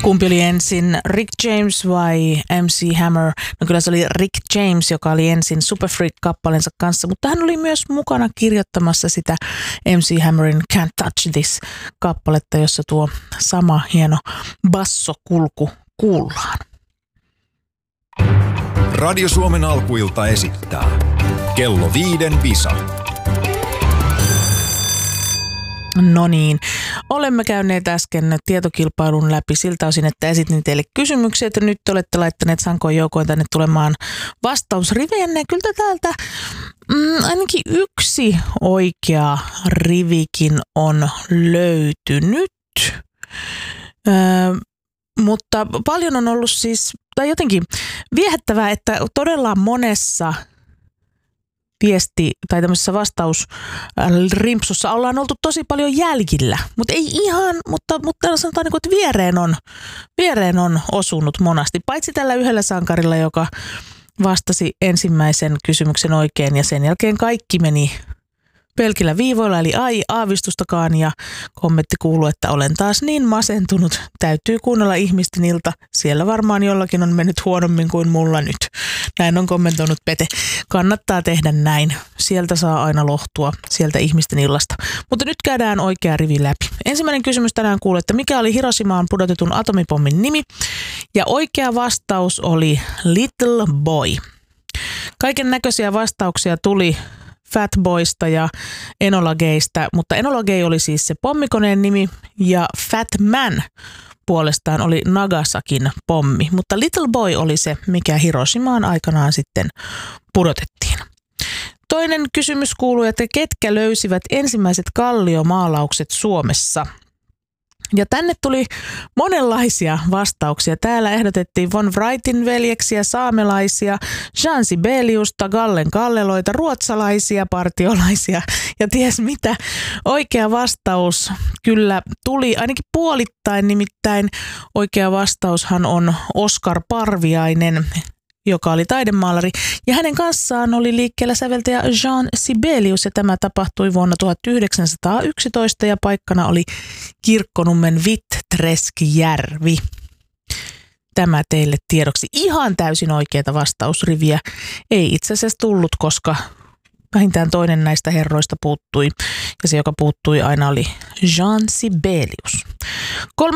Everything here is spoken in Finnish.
Kumpi oli ensin, Rick James vai MC Hammer? No kyllä se oli Rick James, joka oli ensin Super Freak-kappaleensa kanssa, mutta hän oli myös mukana kirjoittamassa sitä MC Hammerin Can't Touch This-kappaletta, jossa tuo sama hieno bassokulku kuullaan. Radio Suomen alkuilta esittää Kello 5 Visa. No niin, olemme käyneet äsken tietokilpailun läpi siltä osin, että esitin teille kysymyksiä, että nyt olette laittaneet sankoin joukoin tänne tulemaan vastausrivejänne. Kyllä täältä ainakin yksi oikea rivikin on löytynyt, mutta paljon on ollut siis, tai jotenkin viehättävää, että todella monessa tai tämmöisessä vastausrimpsussa ollaan oltu tosi paljon jäljillä, mutta ei ihan, mutta sanotaan, että viereen on osunut monasti, paitsi tällä yhdellä sankarilla, joka vastasi ensimmäisen kysymyksen oikein ja sen jälkeen kaikki meni pelkillä viivoilla, eli ai aavistustakaan, ja kommentti kuuluu, että olen taas niin masentunut, täytyy kuunnella ihmisten ilta, siellä varmaan jollakin on mennyt huonommin kuin mulla nyt. Näin on kommentoinut Pete. Kannattaa tehdä näin, sieltä saa aina lohtua, sieltä ihmisten illasta. Mutta nyt käydään oikea rivi läpi. Ensimmäinen kysymys tänään kuuluu, että mikä oli Hiroshimaan pudotetun atomipommin nimi, ja oikea vastaus oli Little Boy. Kaiken näköisiä vastauksia tuli Fat Boysta ja Enola Gaystä, mutta Enola Gay oli siis se pommikoneen nimi ja Fat Man puolestaan oli Nagasakin pommi, mutta Little Boy oli se, mikä Hiroshimaan aikanaan sitten pudotettiin. Toinen kysymys kuuluu, että ketkä löysivät ensimmäiset kalliomaalaukset Suomessa? Ja tänne tuli monenlaisia vastauksia. Täällä ehdotettiin von Wrightin veljeksiä, saamelaisia, Jean Sibeliusta, Gallen Galleloita, ruotsalaisia, partiolaisia ja ties mitä. Oikea vastaus kyllä tuli ainakin puolittain, nimittäin oikea vastaushan on Oskar Parviainen, joka oli taidemaalari, ja hänen kanssaan oli liikkeellä säveltäjä Jean Sibelius, ja tämä tapahtui vuonna 1911, ja paikkana oli Kirkkonummen Vittreskijärvi. Tämä teille tiedoksi. Ihan täysin oikeita vastausriviä ei itse asiassa tullut, koska vähintään toinen näistä herroista puuttui, ja se, joka puuttui aina, oli Jean Sibelius.